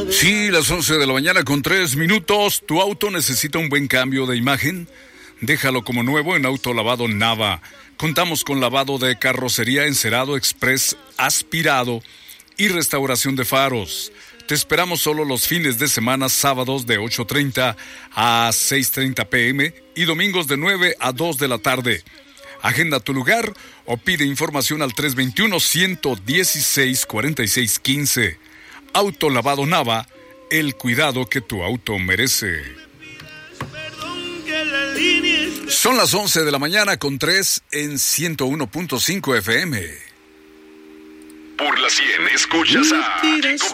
Sí, las 11 de la mañana con 3 minutos. ¿Tu auto necesita un buen cambio de imagen? Déjalo como nuevo en Autolavado Nava. Contamos con lavado de carrocería, encerado express, aspirado y restauración de faros. Te esperamos solo los fines de semana, sábados de 8:30 a 6:30 p.m. y domingos de 9 a 2 de la tarde. Agenda tu lugar o pide información al 321-116-4615. Autolavado Nava, el cuidado que tu auto merece. Son las 11 de la mañana con 3 en 101.5 FM. Por la 100 escuchas a Kiko